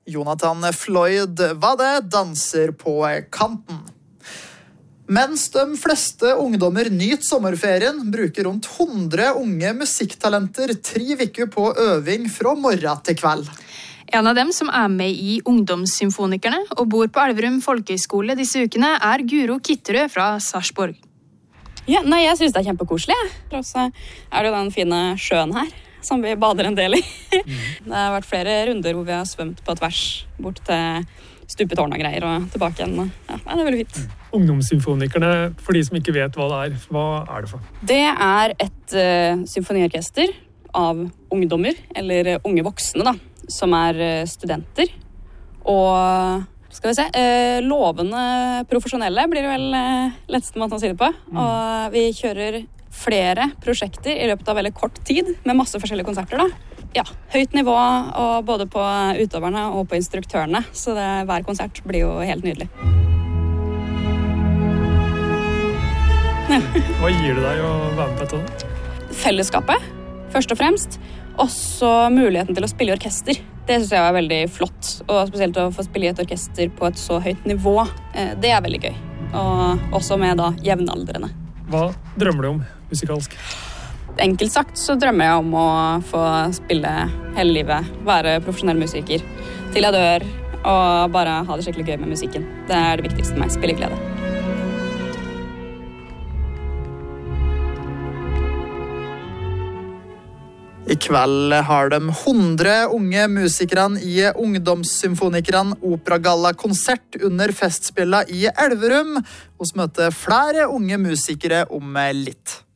Jonathan Floyd var det, danser på kanten. Mens de fleste ungdommer nyter sommerferien, bruker rundt 100 unge musikktalenter 3 uker på øving fra morgen til kveld. En av dem som er med i Ungdomssymfonikerne og bor på Elverum Folkehøgskole disse ukene, er Guro Kitterød fra Sarpsborg. Ja, jeg synes det er kjempekoselig. Og så er det jo den fine sjøen her, som vi bader en del i. Det har vært flere runder hvor vi har svømt på tvers bort til stupetårn og greier og tilbake igjen. Ja, det er veldig fint. Ungdomssymfonikerne, for de som ikke vet hva hva er det for? Det er et symfoniorkester av ungdommer, eller unge voksne da, som er studenter. Og skal vi se, lovende profesjonelle blir det vel letteste måten å si det på. Og vi kjører flere prosjekter i løpet av veldig kort tid, med masse forskjellige konserter da. Ja, høyt nivå og både på utøverne og på instruktørene, så hver konsert blir jo helt nydelig. Hva gir det deg å være med på dette? Fellesskapet, først og fremst. Også muligheten til å spille i orkester. Det synes jeg er veldig flott, og spesielt å få spille i et orkester på et så høyt nivå. Det er veldig gøy, og også med da jevnaldrende. Hva drømmer du om musikalsk? Enkelt sagt så drømmer jeg om å få spille hele livet, være profesjonell musiker til jeg dør, og bare ha det skikkelig gøy med musikken. Det er det viktigste for meg, spilleglede. I kveld har de 100 unge musikerne i Ungdomssymfonikerne operagalla-konsert under festspillet i Elverum, og møter flere unge musikere om litt.